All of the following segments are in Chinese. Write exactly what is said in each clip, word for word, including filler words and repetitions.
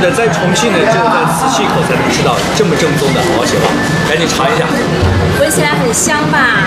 得在重庆呢，只有在磁器口才能吃到这么正宗的毛血旺，赶紧尝一下。 闻起来很香吧？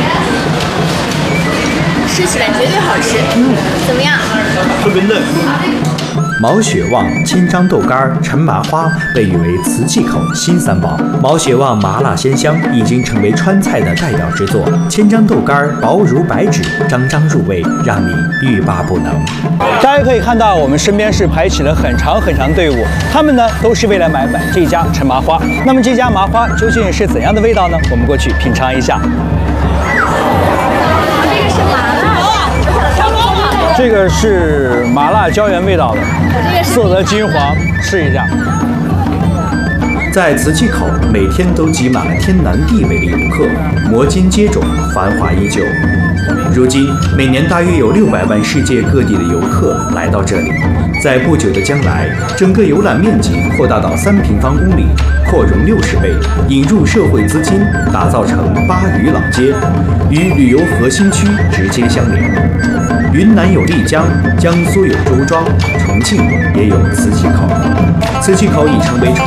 吃起来绝对好吃。嗯，怎么样？ 特别嫩。 毛血旺、千张豆干、陈麻花被誉为瓷器口新三宝。毛血旺麻辣鲜香，已经成为川菜的代表之作。千张豆干薄如白纸，张张入味，让你欲罢不能。 大家可以看到，我们身边是排起了很长很长队伍，他们呢都是为了买买这家陈麻花。那么这家麻花究竟是怎样的味道呢？我们过去品尝一下。这个是麻辣椒盐味道的，色泽金黄，试一下。 在瓷器口，每天都挤满了天南地北的游客，摩肩接踵，繁华依旧。如今，每年大约有六百万世界各地的游客来到这里。在不久的将来，整个游览面积扩大到三平方公里，扩容六十倍，引入社会资金，打造成巴渝老街，与旅游核心区直接相连。云南有丽江，江苏有周庄，重庆也有磁器口。磁器口已成为